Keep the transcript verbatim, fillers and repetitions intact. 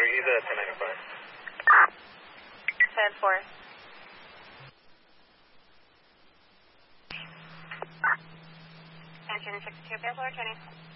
Commander. He's at ten ninety-five. ten four. Engine six two, Airport, Jenny.